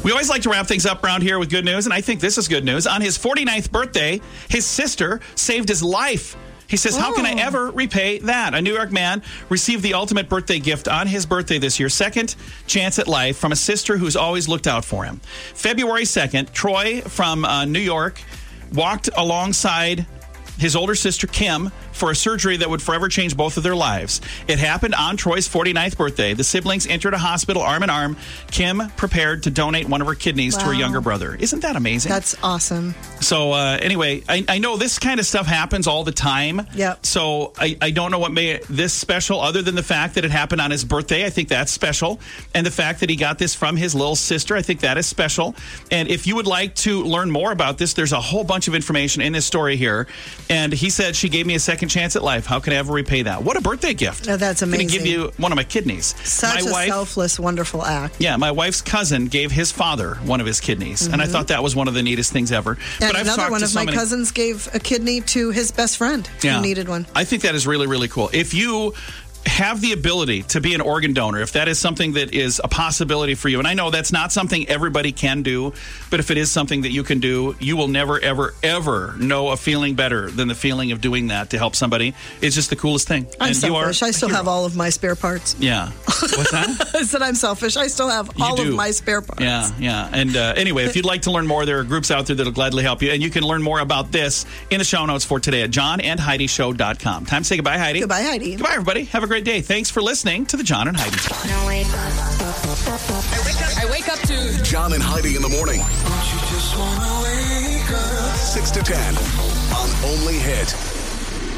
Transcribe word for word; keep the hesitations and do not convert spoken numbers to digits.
We always like to wrap things up around here with good news, and I think this is good news. On his forty-ninth birthday, his sister saved his life. He says, how can I ever repay that? A New York man received the ultimate birthday gift on his birthday this year, second chance at life from a sister who's always looked out for him. February second, Troy from uh, New York walked alongside his older sister, Kim, for a surgery that would forever change both of their lives. It happened on Troy's forty-ninth birthday. The siblings entered a hospital arm in arm. Kim prepared to donate one of her kidneys wow. to her younger brother. Isn't that amazing? That's awesome. So uh, anyway, I, I know this kind of stuff happens all the time. Yep. So I, I don't know what made this special other than the fact that it happened on his birthday. I think that's special. And the fact that he got this from his little sister, I think that is special. And if you would like to learn more about this, there's a whole bunch of information in this story here. And he said, she gave me a second chance at life. How can I ever repay that? What a birthday gift. Oh, that's amazing. I'm going to give you one of my kidneys. Such my a wife, selfless, wonderful act. Yeah, my wife's cousin gave his father one of his kidneys. Mm-hmm. And I thought that was one of the neatest things ever. And but I've another one of so my many... cousins gave a kidney to his best friend yeah. who needed one. I think that is really, really cool. If you have the ability to be an organ donor, if that is something that is a possibility for you, and I know that's not something everybody can do, but if it is something that you can do, you will never, ever, ever know a feeling better than the feeling of doing that to help somebody. It's just the coolest thing. I'm and selfish. You are I still have all of my spare parts. Yeah. What's that? I said I'm selfish. I still have all of my spare parts. Yeah, yeah. And uh, anyway, if you'd like to learn more, there are groups out there that will gladly help you. And you can learn more about this in the show notes for today at john and heidi show dot com. Time to say goodbye, Heidi. Goodbye, Heidi. Goodbye, everybody. Have a great day. Thanks for listening to the John and Heidi Show. I wake up, I wake up to John and Heidi in the morning. Don't you just wanna wake up? six to ten on Only Hit.